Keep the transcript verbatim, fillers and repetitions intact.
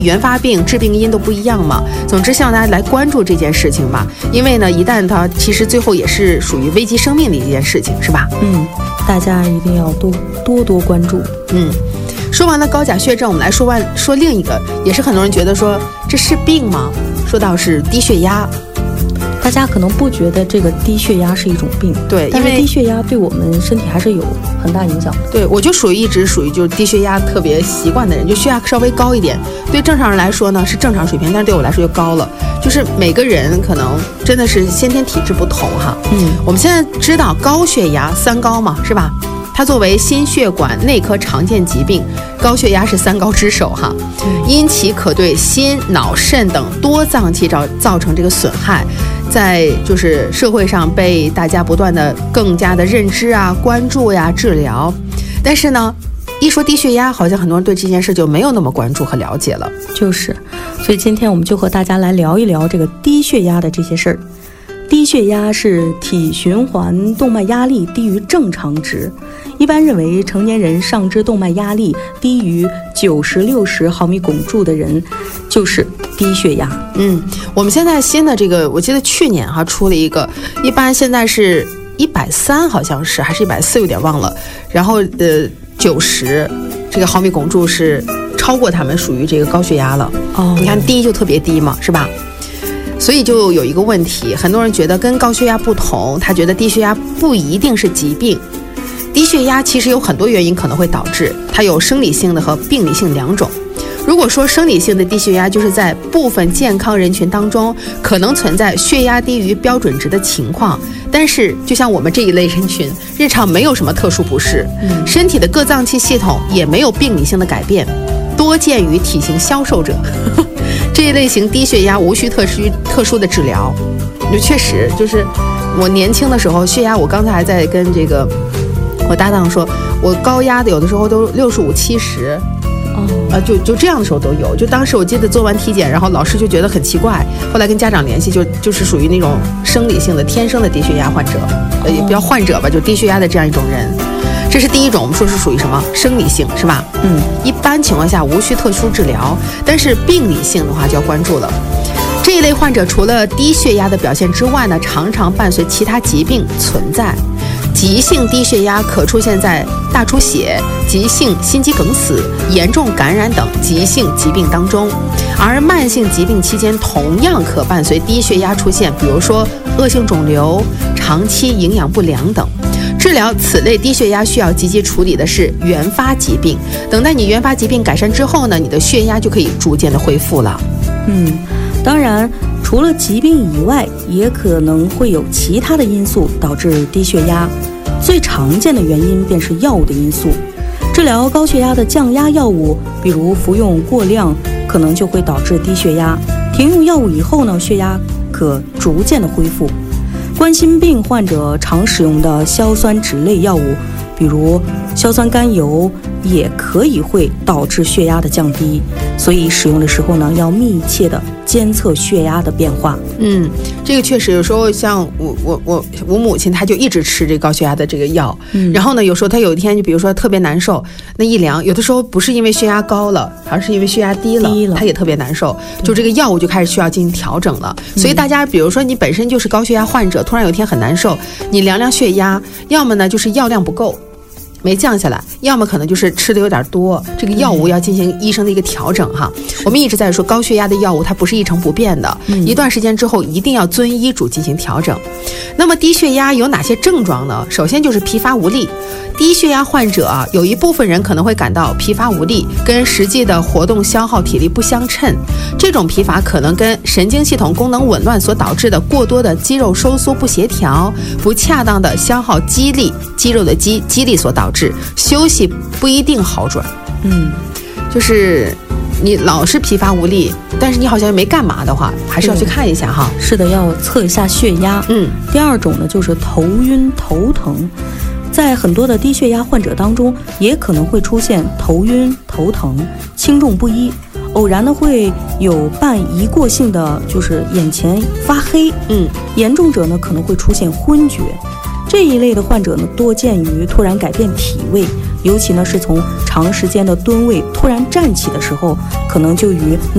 原发病致病因都不一样嘛。总之希望大家来关注这件事情吧，因为呢一旦它其实最后也是属于危及生命的一件事情，是吧？ 嗯，大家一定要多多多关注。 嗯，说完了高钾血症，我们来说完说另一个，也是很多人觉得说这是病吗？说到是低血压。 大家可能不觉得这个低血压是一种病， 对， 但是低血压对我们身体还是有很大影响的。 对，我就属于一直属于就是低血压特别习惯的人，就血压稍微高一点，对正常人来说呢是正常水平，但是对我来说就高了。就是每个人可能真的是先天体质不同哈。 嗯， 我们现在知道高血压三高嘛，是吧？它作为心血管内科常见疾病，高血压是三高之首哈，因其可对心、脑、肾等多脏器造造成这个损害，在就是社会上被大家不断的更加的认知啊、关注呀、治疗。但是呢，一说低血压，好像很多人对这件事就没有那么关注和了解了。 就是，所以今天我们就和大家来聊一聊这个低血压的这些事儿。低血压是体循环动脉压力低于正常值，一般认为成年人上肢动脉压力低于九十六十毫米汞柱的人就是低血压。 嗯，我们现在新的这个，我记得去年哈出了一个，一般现在是一百三，好像是还是一百四，有点忘了。然后呃九十这个毫米汞柱是超过他们，属于这个高血压了。 哦， 你看低就特别低嘛，是吧？所以就有一个问题，很多人觉得跟高血压不同，他觉得低血压不一定是疾病。低血压其实有很多原因可能会导致，它有生理性的和病理性两种。如果说生理性的低血压，就是在部分健康人群当中可能存在血压低于标准值的情况，但是就像我们这一类人群，日常没有什么特殊不适，嗯、身体的各脏器系统也没有病理性的改变，多见于体型消瘦者。这一类型低血压无需特殊特殊的治疗。就确实就是我年轻的时候血压，我刚才还在跟这个我搭档说，我高压的有的时候都六十五七十。 哦， 啊，就就这样的时候都有。就当时我记得做完体检，然后老师就觉得很奇怪，后来跟家长联系，就就是属于那种生理性的天生的低血压患者，呃，也不叫患者吧，就低血压的这样一种人。这是第一种，我们说是属于什么生理性，是吧？ 嗯， 一般情况下无需特殊治疗，但是病理性的话就要关注了。这一类患者除了低血压的表现之外呢，常常伴随其他疾病存在。急性低血压可出现在大出血、急性心肌梗死、严重感染等急性疾病当中，而慢性疾病期间同样可伴随低血压出现，比如说恶性肿瘤、长期营养不良等。治疗此类低血压需要积极处理的是原发疾病，等待你原发疾病改善之后呢，你的血压就可以逐渐的恢复了。 嗯，当然除了疾病以外，也可能会有其他的因素导致低血压，最常见的原因便是药物的因素。治疗高血压的降压药物，比如服用过量，可能就会导致低血压。停用药物以后呢，血压可逐渐的恢复。冠心病患者常使用的硝酸酯类药物，比如硝酸甘油，也可以会导致血压的降低，所以使用的时候呢，要密切的监测血压的变化。 嗯，这个确实有时候像我我我我母亲，她就一直吃这个高血压的这个药，嗯、然后呢，有时候她有一天就比如说特别难受，那一量，有的时候不是因为血压高了，而是因为血压低了， 低了她也特别难受，就这个药物就开始需要进行调整了。所以大家比如说你本身就是高血压患者，突然有一天很难受，你量量血压，要么呢就是药量不够，没降下来，要么可能就是吃的有点多，这个药物要进行医生的一个调整哈。我们一直在说高血压的药物它不是一成不变的，嗯、一段时间之后一定要遵医嘱进行调整。那么低血压有哪些症状呢？首先就是疲乏无力。低血压患者啊，有一部分人可能会感到疲乏无力，跟实际的活动消耗体力不相称。这种疲乏可能跟神经系统功能紊乱所导致的过多的肌肉收缩不协调、不恰当的消耗肌力，肌肉的肌肌力所导致，休息不一定好转。 嗯， 就是你老是疲乏无力，但是你好像没干嘛的话，还是要去看一下哈。 是的，要测一下血压。 嗯， 第二种呢，就是头晕头疼。在很多的低血压患者当中，也可能会出现头晕头疼，轻重不一。偶然呢会有半疑过性的，就是眼前发黑。 嗯， 严重者呢可能会出现昏厥。这一类的患者呢，多见于突然改变体位，尤其呢是从长时间的蹲位突然站起的时候，可能就与